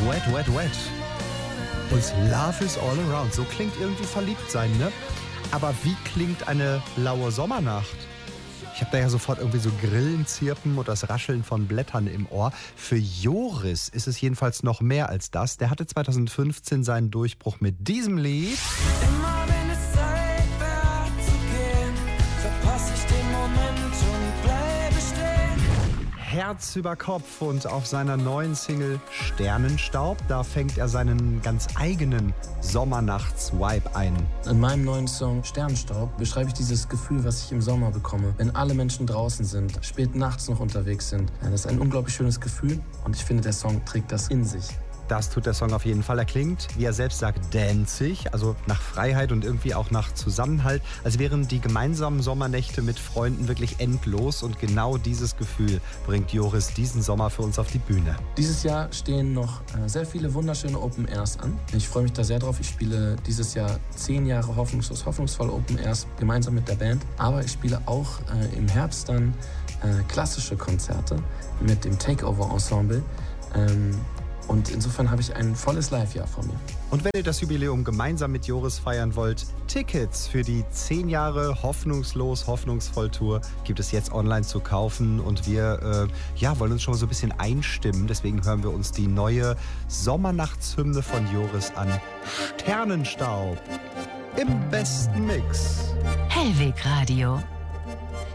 Wet, wet, wet. Und Love is all around. So klingt irgendwie verliebt sein, ne? Aber wie klingt eine laue Sommernacht? Ich habe da ja sofort irgendwie so Grillen zirpen und das Rascheln von Blättern im Ohr. Für Joris ist es jedenfalls noch mehr als das. Der hatte 2015 seinen Durchbruch mit diesem Lied. Immer wenn es Zeit wird zu gehen, verpasse ich den Moment und bleibe stehen. Herz über Kopf, und auf seiner neuen Single Sternenstaub, da fängt er seinen ganz eigenen Sommernachts-Vibe ein. In meinem neuen Song Sternenstaub beschreibe ich dieses Gefühl, was ich im Sommer bekomme, wenn alle Menschen draußen sind, spät nachts noch unterwegs sind. Ja, das ist ein unglaublich schönes Gefühl und ich finde, der Song trägt das in sich. Das tut der Song auf jeden Fall. Er klingt, wie er selbst sagt, danzig, also nach Freiheit und irgendwie auch nach Zusammenhalt, als wären die gemeinsamen Sommernächte mit Freunden wirklich endlos, und genau dieses Gefühl bringt Joris diesen Sommer für uns auf die Bühne. Dieses Jahr stehen noch sehr viele wunderschöne Open Airs an. Ich freue mich da sehr drauf. Ich spiele dieses Jahr 10 Jahre hoffnungsvoll Open Airs gemeinsam mit der Band. Aber ich spiele auch im Herbst dann klassische Konzerte mit dem Takeover Ensemble. Und insofern habe ich ein volles Live-Jahr vor mir. Und wenn ihr das Jubiläum gemeinsam mit Joris feiern wollt, Tickets für die 10 Jahre hoffnungsvoll Tour gibt es jetzt online zu kaufen. Und wir wollen uns schon mal so ein bisschen einstimmen. Deswegen hören wir uns die neue Sommernachtshymne von Joris an. Sternenstaub im besten Mix. Hellweg Radio.